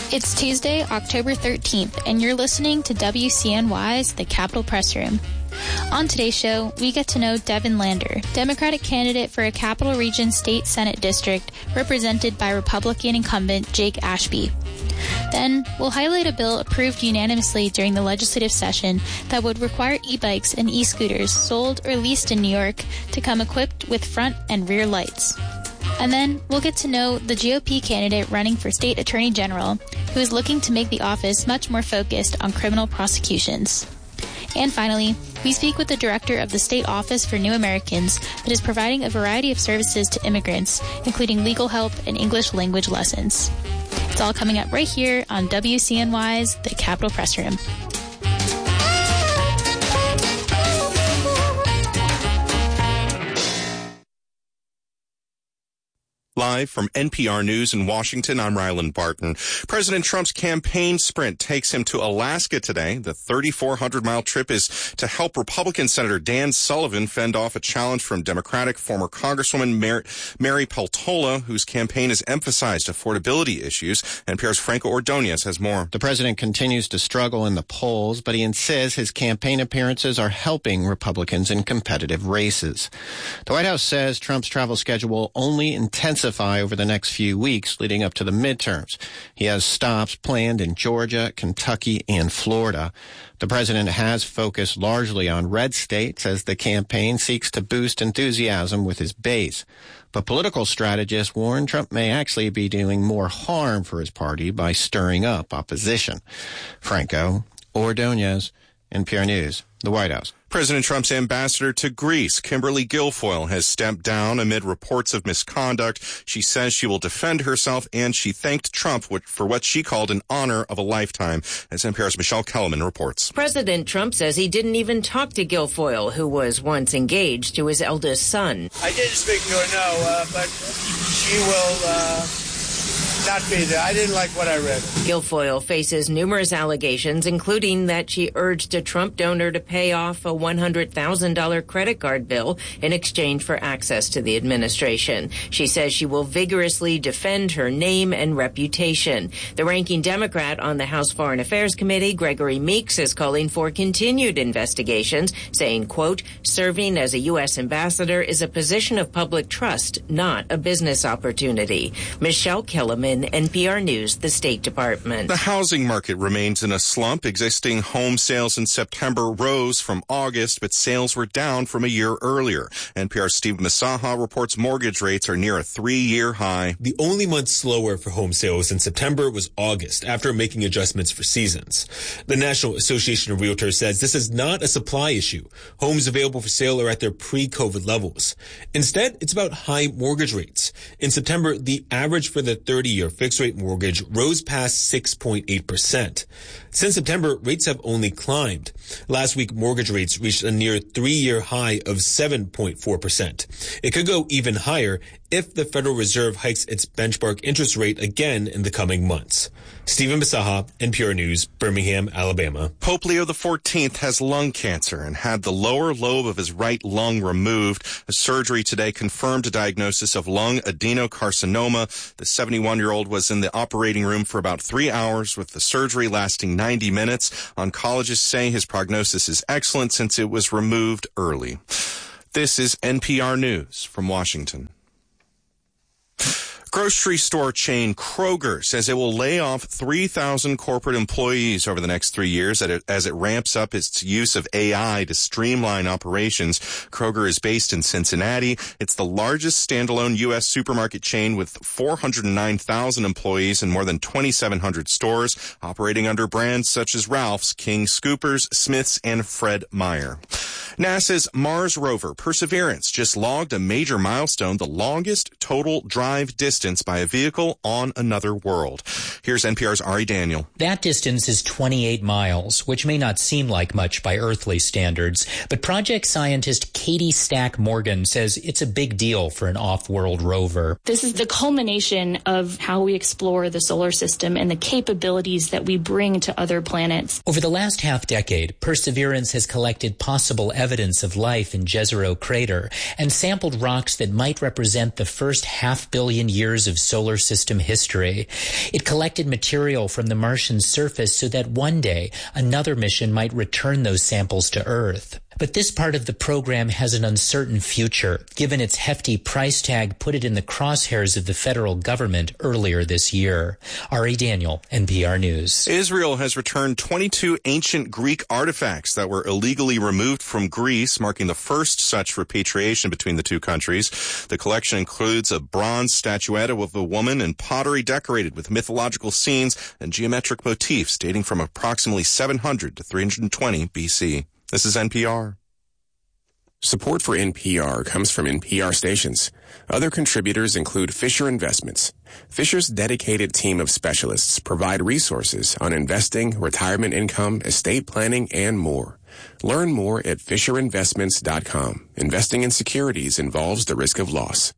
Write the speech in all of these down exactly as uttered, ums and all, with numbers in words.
It's Tuesday, October thirteenth, and you're listening to W C N Y's The Capitol Press Room. On today's show, we get to know Devin Lander, Democratic candidate for a Capital Region State Senate District represented by Republican incumbent Jake Ashby. Then, we'll highlight a bill approved unanimously during the legislative session that would require e-bikes and e-scooters sold or leased in New York to come equipped with front and rear lights. And then, we'll get to know the G O P candidate running for State Attorney General, who is looking to make the office much more focused on criminal prosecutions. And finally, we speak with the director of the State Office for New Americans that is providing a variety of services to immigrants, including legal help and English language lessons. It's all coming up right here on W C N Y's The Capitol Press Room. Live from N P R News in Washington, I'm Ryland Barton. President Trump's campaign sprint takes him to Alaska today. The thirty-four hundred mile trip is to help Republican Senator Dan Sullivan fend off a challenge from Democratic former Congresswoman Mary, Mary Peltola, whose campaign has emphasized affordability issues. N P R's Franco Ordonez has more. The president continues to struggle in the polls, but he insists his campaign appearances are helping Republicans in competitive races. The White House says Trump's travel schedule will only intensify over the next few weeks leading up to the midterms. He has stops planned in Georgia, Kentucky, and Florida. The president has focused largely on red states as the campaign seeks to boost enthusiasm with his base. But political strategists warn Trump may actually be doing more harm for his party by stirring up opposition. Franco Ordonez, N P R News, the White House. President Trump's ambassador to Greece, Kimberly Guilfoyle, has stepped down amid reports of misconduct. She says she will defend herself, and she thanked Trump for what she called an honor of a lifetime. As N P R's Michelle Kellerman reports. President Trump says he didn't even talk to Guilfoyle, who was once engaged to his eldest son. I didn't speak to her, no, uh, but she will uh, not be there. I didn't like what I read. Guilfoyle faces numerous allegations, including that she urged a Trump donor to pay off a one hundred thousand dollars credit card bill in exchange for access to the administration. She says she will vigorously defend her name and reputation. The ranking Democrat on the House Foreign Affairs Committee, Gregory Meeks, is calling for continued investigations, saying, quote, serving as a U S ambassador is a position of public trust, not a business opportunity. Michelle Kellerman, N P R News, the State Department. The housing market remains in a slump. Existing home sales in September rose from August, but sales were down from a year earlier. N P R's Steve Masaha reports mortgage rates are near a three-year high. The only month slower for home sales in September was August, after making adjustments for seasons. The National Association of Realtors says this is not a supply issue. Homes available for sale are at their pre-COVID levels. Instead, it's about high mortgage rates. In September, the average for the thirty-year fixed-rate mortgage rose past six point eight percent. Since September, rates have only climbed. Last week, mortgage rates reached a near three-year high of seven point four percent. It could go even higher if the Federal Reserve hikes its benchmark interest rate again in the coming months. Stephen Masaha, N P R News, Birmingham, Alabama. Pope Leo the fourteenth has lung cancer and had the lower lobe of his right lung removed. A surgery today confirmed a diagnosis of lung adenocarcinoma. The seventy-one-year-old was in the operating room for about three hours, with the surgery lasting ninety minutes. Oncologists say his prognosis is excellent since it was removed early. This is N P R News from Washington. Grocery store chain Kroger says it will lay off three thousand corporate employees over the next three years as it ramps up its use of A I to streamline operations. Kroger is based in Cincinnati. It's the largest standalone U S supermarket chain with four hundred nine thousand employees and more than twenty-seven hundred stores, operating under brands such as Ralph's, King Scoopers, Smith's, and Fred Meyer. NASA's Mars rover Perseverance just logged a major milestone, the longest total drive distance by a vehicle on another world. Here's N P R's Ari Daniel. That distance is twenty-eight miles, which may not seem like much by earthly standards, but project scientist Katie Stack Morgan says it's a big deal for an off-world rover. This is the culmination of how we explore the solar system and the capabilities that we bring to other planets. Over the last half decade, Perseverance has collected possible evidence evidence of life in Jezero Crater and sampled rocks that might represent the first half billion years of solar system history. It collected material from the Martian surface so that one day another mission might return those samples to Earth. But this part of the program has an uncertain future, given its hefty price tag put it in the crosshairs of the federal government earlier this year. Ari Daniel, N P R News. Israel has returned twenty-two ancient Greek artifacts that were illegally removed from Greece, marking the first such repatriation between the two countries. The collection includes a bronze statuette of a woman and pottery decorated with mythological scenes and geometric motifs dating from approximately seven hundred to three hundred twenty B C. This is N P R. Support for N P R comes from N P R stations. Other contributors include Fisher Investments. Fisher's dedicated team of specialists provide resources on investing, retirement income, estate planning, and more. Learn more at fisher investments dot com. Investing in securities involves the risk of loss.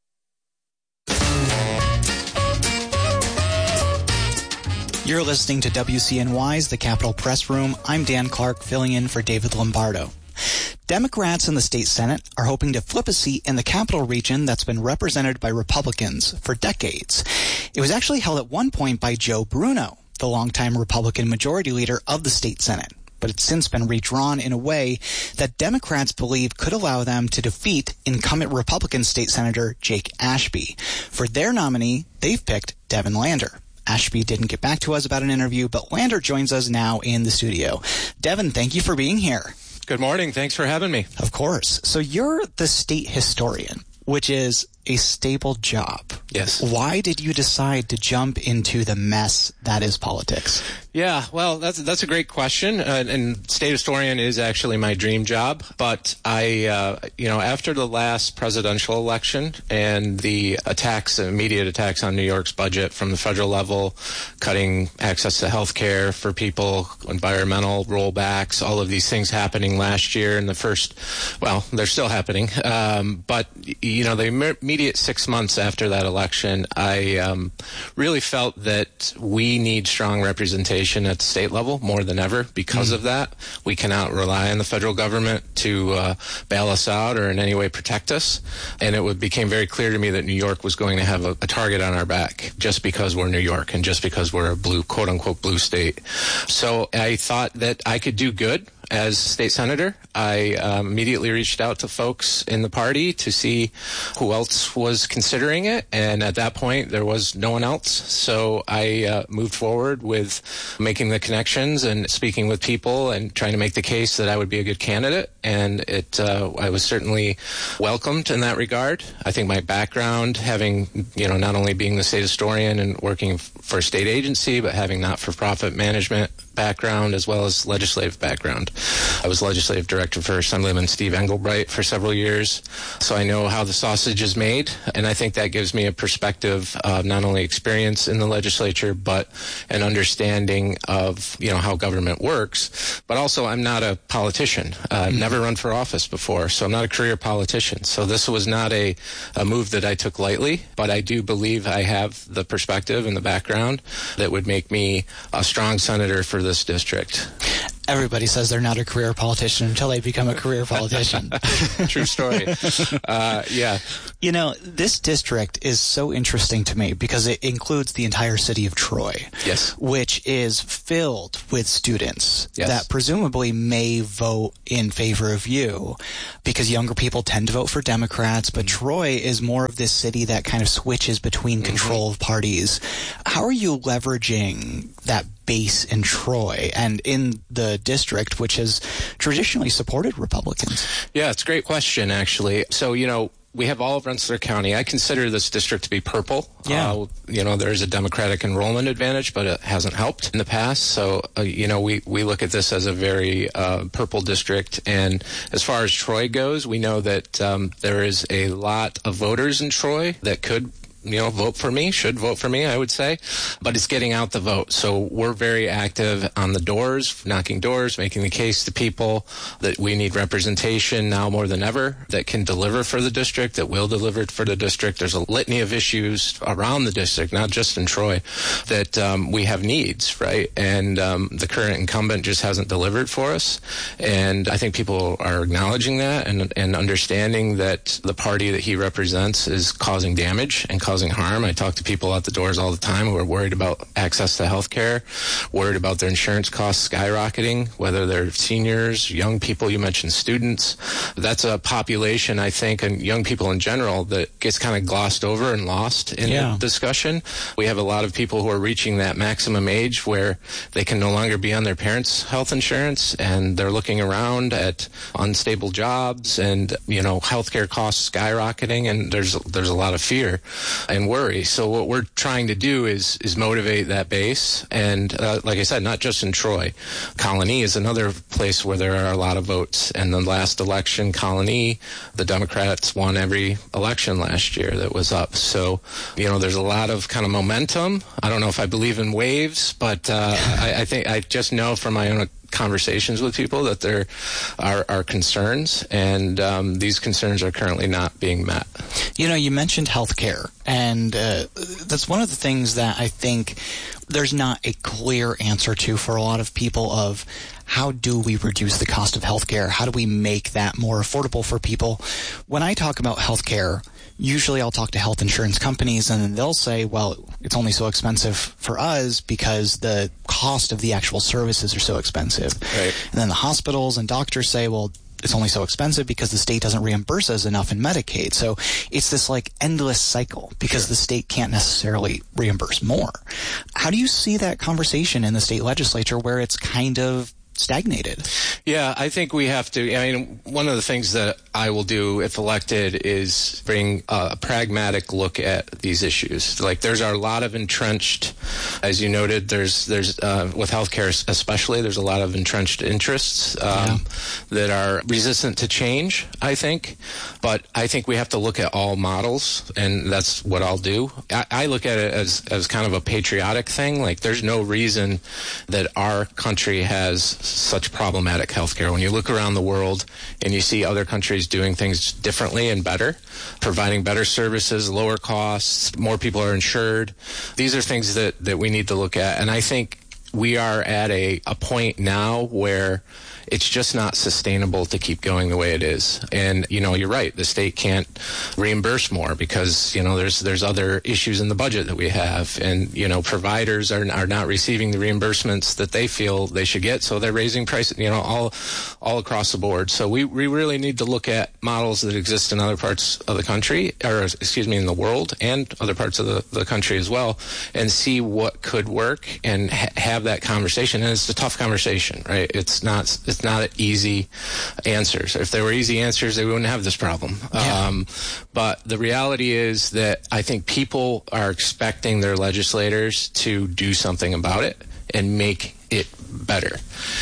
You're listening to W C N Y's The Capitol Press Room. I'm Dan Clark, filling in for David Lombardo. Democrats in the state Senate are hoping to flip a seat in the Capital region that's been represented by Republicans for decades. It was actually held at one point by Joe Bruno, the longtime Republican majority leader of the state Senate. But it's since been redrawn in a way that Democrats believe could allow them to defeat incumbent Republican state Senator Jake Ashby. For their nominee, they've picked Devin Lander. Ashby didn't get back to us about an interview, but Lander joins us now in the studio. Devin, thank you for being here. Good morning. Thanks for having me. Of course. So you're the state historian, which is a stable job. Yes. Why did you decide to jump into the mess that is politics? Yeah, well, that's that's a great question, uh, and state historian is actually my dream job. But I, uh, you know, after the last presidential election and the attacks, immediate attacks on New York's budget from the federal level, cutting access to health care for people, environmental rollbacks, all of these things happening last year in the first, well, they're still happening. Um, but, you know, the immediate six months after that election, I um, really felt that we need strong representation at the state level more than ever. Because mm. of that, we cannot rely on the federal government to uh, bail us out or in any way protect us. And it would, became very clear to me that New York was going to have a, a target on our back just because we're New York and just because we're a blue, quote unquote, blue state. So I thought that I could do good as state senator. I um, immediately reached out to folks in the party to see who else was considering it, and at that point there was no one else. So I uh, moved forward with making the connections and speaking with people and trying to make the case that I would be a good candidate, and it uh, I was certainly welcomed in that regard. I think my background, having, you know, not only being the state historian and working for a state agency, but having not-for-profit management background as well as legislative background. I was legislative director for Assemblyman Steve Engelbright for several years, so I know how the sausage is made, and I think that gives me a perspective of not only experience in the legislature, but an understanding of, you know, how government works. But also, I'm not a politician. Uh, I've never run for office before, so I'm not a career politician. So this was not a, a move that I took lightly, but I do believe I have the perspective and the background that would make me a strong senator for this district. Everybody says they're not a career politician until they become a career politician. True story. Uh, yeah. You know, this district is so interesting to me because it includes the entire city of Troy. Yes. Which is filled with students yes. that presumably may vote in favor of you because younger people tend to vote for Democrats, but mm-hmm. Troy is more of this city that kind of switches between mm-hmm. control of parties. How are you leveraging that base in Troy and in the district, which has traditionally supported Republicans? Yeah, it's a great question, actually. So, you know, we have all of Rensselaer County. I consider this district to be purple. Yeah. Uh, you know, there's a Democratic enrollment advantage, but it hasn't helped in the past. So, uh, you know, we, we look at this as a very uh, purple district. And as far as Troy goes, we know that um, there is a lot of voters in Troy that could you know, vote for me, should vote for me, I would say. But it's getting out the vote. So we're very active on the doors, knocking doors, making the case to people that we need representation now more than ever that can deliver for the district, that will deliver for the district. There's a litany of issues around the district, not just in Troy, that um, we have needs, right? And um, the current incumbent just hasn't delivered for us. And I think people are acknowledging that and, and understanding that the party that he represents is causing damage and causing harm. I talk to people at the doors all the time who are worried about access to health care, worried about their insurance costs skyrocketing, whether they're seniors, young people, you mentioned students. That's a population, I think, and young people in general that gets kind of glossed over and lost in yeah. the discussion. We have a lot of people who are reaching that maximum age where they can no longer be on their parents' health insurance, and they're looking around at unstable jobs and, you know, healthcare costs skyrocketing, and there's there's a lot of fear and worry. So what we're trying to do is is motivate that base, and uh, like I said, not just in Troy. Colony is another place where there are a lot of votes. And the last election, Colony, the Democrats won every election last year that was up. So, you know, there's a lot of kind of momentum. I don't know if I believe in waves, but uh, I, I think I just know from my own conversations with people that there are, are concerns, and um, these concerns are currently not being met. You know, you mentioned healthcare, and uh, that's one of the things that I think there's not a clear answer to for a lot of people of how do we reduce the cost of healthcare? How do we make that more affordable for people? When I talk about healthcare, usually I'll talk to health insurance companies, and they'll say, well, it's only so expensive for us because the cost of the actual services are so expensive. Right. And then the hospitals and doctors say, well, it's only so expensive because the state doesn't reimburse us enough in Medicaid. So it's this like endless cycle because sure. the state can't necessarily reimburse more. How do you see that conversation in the state legislature where it's kind of stagnated? Yeah, I think we have to. I mean, one of the things that I will do if elected is bring a pragmatic look at these issues. Like, there's a lot of entrenched, as you noted, there's there's uh, with healthcare especially, there's a lot of entrenched interests um, yeah. that are resistant to change, I think. But I think we have to look at all models, and that's what I'll do. I, I look at it as as kind of a patriotic thing. Like, there's no reason that our country has such problematic healthcare. When you look around the world and you see other countries doing things differently and better, providing better services, lower costs, more people are insured, these are things that, that we need to look at. And I think we are at a, a point now where it's just not sustainable to keep going the way it is. And, you know, you're right. The state can't reimburse more because, you know, there's there's other issues in the budget that we have. And, you know, providers are are not receiving the reimbursements that they feel they should get. So they're raising prices, you know, all all across the board. So we, we really need to look at models that exist in other parts of the country, or excuse me, in the world and other parts of the, the country as well, and see what could work and ha- have that conversation. And it's a tough conversation, right? It's not, it's It's not easy answers. If there were easy answers, they wouldn't have this problem. Yeah. Um, but the reality is that I think people are expecting their legislators to do something about it and make it better.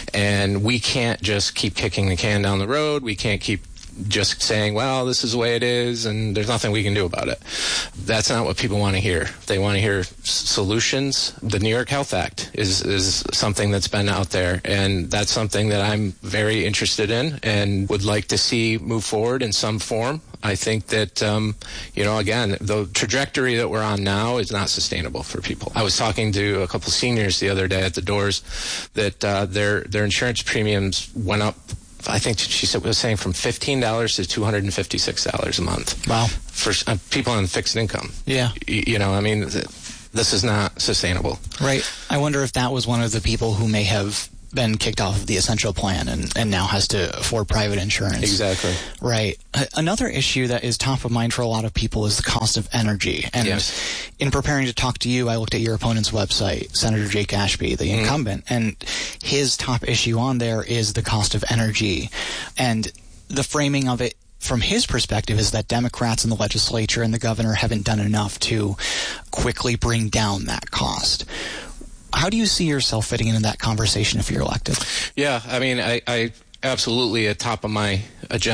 And we can't just keep kicking the can down the road. We can't keep just saying, well, this is the way it is, and there's nothing we can do about it. That's not what people want to hear. They want to hear s- solutions. The New York Health Act is, is something that's been out there, and that's something that I'm very interested in and would like to see move forward in some form. I think that, um, you know, again, the trajectory that we're on now is not sustainable for people. I was talking to a couple seniors the other day at the doors that uh, their their insurance premiums went up. I think she said was saying from fifteen dollars to two hundred fifty-six dollars a month. Wow. For uh, people on fixed income. Yeah. Y- you know, I mean, th- this is not sustainable. Right. I wonder if that was one of the people who may have been kicked off of the Essential Plan and, and now has to afford private insurance. Exactly. Right. Uh, another issue that is top of mind for a lot of people is the cost of energy. And yes. in preparing to talk to you, I looked at your opponent's website, Senator Jake Ashby, the mm-hmm. incumbent, and his top issue on there is the cost of energy. And the framing of it from his perspective is that Democrats in the legislature and the governor haven't done enough to quickly bring down that cost. How do you see yourself fitting into that conversation if you're elected? Yeah, I mean, I, I absolutely at top of my agenda.